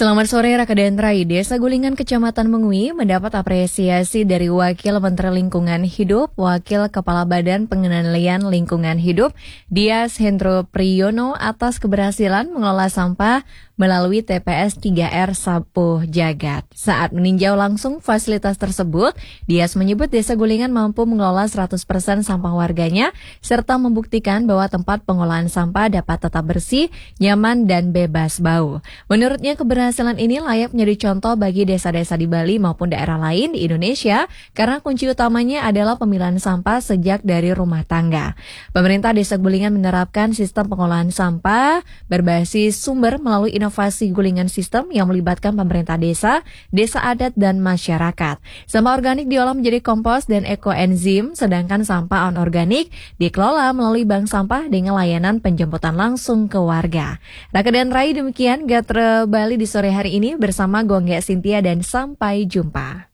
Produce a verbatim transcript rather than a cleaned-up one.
Selamat sore Rakadan Rai. Desa Gulingan Kecamatan Mengui mendapat apresiasi dari Wakil Menteri Lingkungan Hidup, Wakil Kepala Badan Pengendalian Lingkungan Hidup, Dias Hendro Priyono atas keberhasilan mengelola sampah melalui T P S tiga R Sapuh Jagat. Saat meninjau langsung fasilitas tersebut, Dias menyebut Desa Gulingan mampu mengelola seratus persen sampah warganya, serta membuktikan bahwa tempat pengolahan sampah dapat tetap bersih, nyaman, dan bebas bau. Menurutnya keberhasilan ini layak menjadi contoh bagi desa-desa di Bali maupun daerah lain di Indonesia, karena kunci utamanya adalah pemilahan sampah sejak dari rumah tangga. Pemerintah Desa Gulingan menerapkan sistem pengolahan sampah berbasis sumber melalui inovasi Inovasi Gulingan Sistem yang melibatkan pemerintah desa, desa adat, dan masyarakat. Sampah organik diolah menjadi kompos dan ekoenzim, sedangkan sampah anorganik dikelola melalui bank sampah dengan layanan penjemputan langsung ke warga. Raka dan Rai, demikian Gatre Bali di sore hari ini bersama Gongga Sintia dan sampai jumpa.